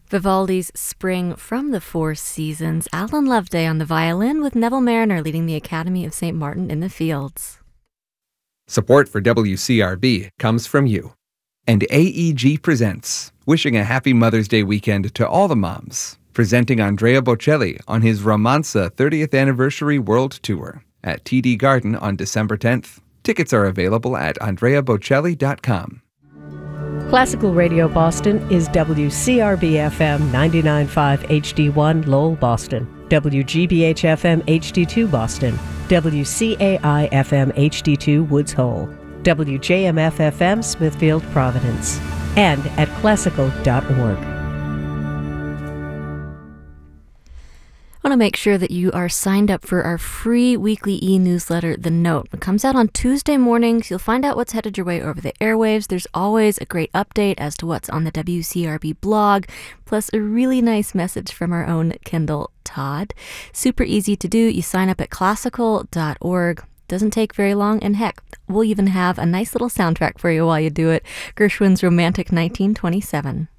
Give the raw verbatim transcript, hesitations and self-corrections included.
Vivaldi's Spring from the Four Seasons. Alan Loveday on the violin with Neville Mariner leading the Academy of Saint Martin in the Fields. Support for W C R B comes from you. And A E G presents, wishing a happy Mother's Day weekend to all the moms, presenting Andrea Bocelli on his Romanza thirtieth Anniversary World Tour at T D Garden on December tenth. Tickets are available at andrea bocelli dot com. Classical Radio Boston is W C R B F M ninety-nine point five H D one Lowell, Boston, W G B H F M H D two Boston, W C A I F M H D two Woods Hole, W J M F F M Smithfield, Providence, and at classical dot org. I want to make sure that you are signed up for our free weekly e-newsletter, The Note. It comes out on Tuesday mornings. You'll find out what's headed your way over the airwaves. There's always a great update as to what's on the W C R B blog, plus a really nice message from our own Kendall Todd. Super easy to do. You sign up at classical dot org. Doesn't take very long, and heck, we'll even have a nice little soundtrack for you while you do it. Gershwin's Romantic nineteen twenty-seven.